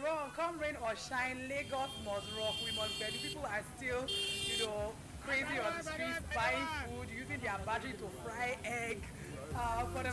run, come rain or shine, Lagos must rock. We must bet. People are still, crazy on the streets, buying food, using their battery to fry egg. For the